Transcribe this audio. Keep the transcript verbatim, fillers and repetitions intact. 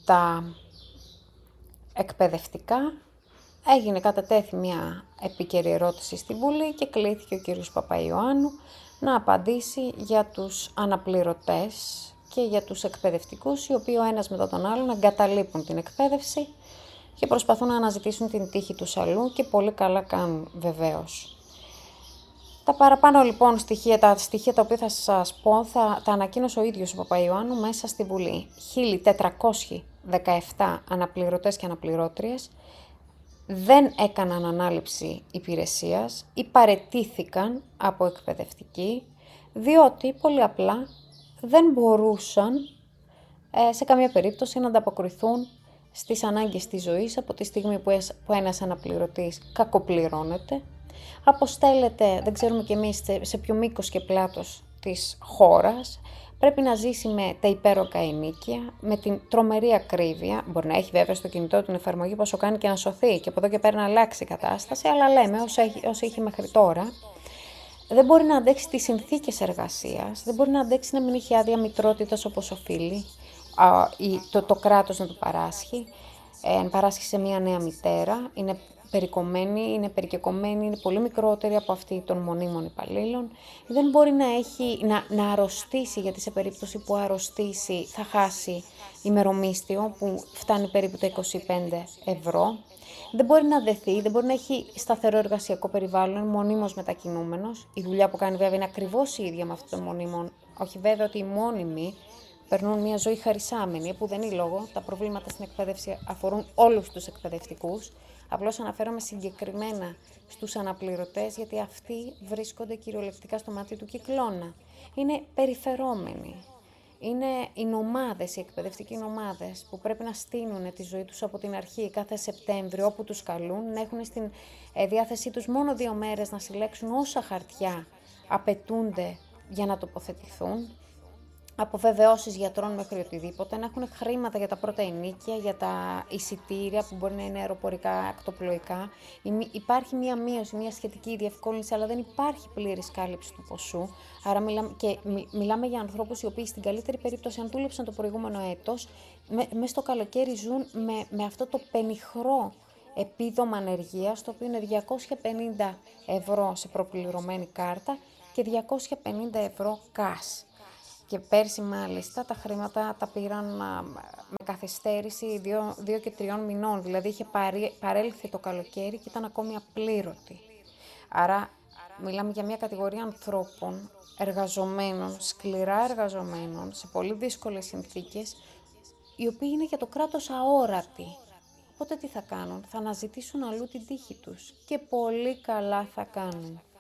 τα εκπαιδευτικά, έγινε κατατέθη μια επίκαιρη ερώτηση στη Βουλή και κλήθηκε ο κύριος Παπαϊωάννου να απαντήσει για τους αναπληρωτές και για τους εκπαιδευτικούς, οι οποίοι ο ένας μετά τον άλλον εγκαταλείπουν την εκπαίδευση και προσπαθούν να αναζητήσουν την τύχη τους αλλού και πολύ καλά κάνουν βεβαίως. Τα παραπάνω λοιπόν στοιχεία, τα στοιχεία τα οποία θα σας πω, θα τα ανακοίνωσε ο ίδιος ο Παπαϊωάννου μέσα στη Βουλή. χίλια τετρακόσιοι δεκαεπτά αναπληρωτές και αναπληρώτριες δεν έκαναν ανάληψη υπηρεσίας ή παραιτήθηκαν από εκπαιδευτική, διότι πολύ απλά δεν μπορούσαν ε, σε καμία περίπτωση να ανταποκριθούν στις ανάγκες της ζωής από τη στιγμή που, εσ, που ένας αναπληρωτής κακοπληρώνεται, αποστέλλεται, δεν ξέρουμε κι εμείς σε, σε ποιο μήκος και πλάτος της χώρας, πρέπει να ζήσει με τα υπέρογκα ενοίκια, με την τρομερή ακρίβεια. Μπορεί να έχει βέβαια στο κινητό του την εφαρμογή πόσο κάνει και να σωθεί και από εδώ και πέρα να αλλάξει η κατάσταση, αλλά λέμε όσο έχει, όσο είχε μέχρι τώρα. Δεν μπορεί να αντέξει τις συνθήκες εργασίας, δεν μπορεί να αντέξει να μην έχει άδεια μητρότητας όπως οφείλει, α, ή το, το κράτος να του παράσχει, ε, παράσχει σε μια νέα μητέρα, είναι περικομμένη, είναι περικεκομένη, είναι πολύ μικρότερη από αυτή των μονίμων υπαλλήλων. Δεν μπορεί να, έχει, να, να αρρωστήσει, γιατί σε περίπτωση που αρρωστήσει θα χάσει ημερομίσθιο που φτάνει περίπου τα είκοσι πέντε ευρώ. Δεν μπορεί να δεθεί, δεν μπορεί να έχει σταθερό εργασιακό περιβάλλον, είναι μονίμως μετακινούμενος. Η δουλειά που κάνει βέβαια είναι ακριβώς η ίδια με αυτή των μονίμων. Όχι βέβαια ότι οι μόνιμοι περνούν μια ζωή χαρισάμενη, που δεν είναι λόγο. Τα προβλήματα στην εκπαίδευση αφορούν όλους τους εκπαιδευτικούς. Απλώς αναφέρομαι συγκεκριμένα στους αναπληρωτές, γιατί αυτοί βρίσκονται κυριολεκτικά στο μάτι του κυκλώνα. Είναι περιφερόμενοι. Είναι οι ομάδες, οι εκπαιδευτικοί ομάδες που πρέπει να στείνουν τη ζωή τους από την αρχή κάθε Σεπτέμβριο, όπου τους καλούν, να έχουν στην διάθεσή τους μόνο δύο μέρες να συλλέξουν όσα χαρτιά απαιτούνται για να τοποθετηθούν, από βεβαιώσεις γιατρών μέχρι οτιδήποτε, να έχουν χρήματα για τα πρώτα ενίκια, για τα εισιτήρια που μπορεί να είναι αεροπορικά, ακτοπλοϊκά. Υπάρχει μία μείωση, μία σχετική διευκόλυνση, αλλά δεν υπάρχει πλήρης κάλυψη του ποσού. Άρα μιλάμε, και μιλάμε για ανθρώπους οι οποίοι στην καλύτερη περίπτωση, αν δούλεψαν το προηγούμενο έτος, μέσα με στο καλοκαίρι ζουν με, με αυτό το πενιχρό επίδομα ανεργίας, το οποίο είναι διακόσια πενήντα ευρώ σε προπληρωμένη κάρτα και διακόσια πενήντα ευρώ cash. Και πέρσι μάλιστα τα χρήματα τα πήραν με καθυστέρηση δύο και τριών μηνών, δηλαδή είχε παρή, παρέλθει το καλοκαίρι και ήταν ακόμη απλήρωτη. Άρα μιλάμε για μια κατηγορία ανθρώπων, εργαζομένων, σκληρά εργαζομένων, σε πολύ δύσκολες συνθήκες, οι οποίοι είναι για το κράτος αόρατοι. Οπότε τι θα κάνουν, θα αναζητήσουν αλλού την τύχη τους και πολύ καλά θα κάνουν.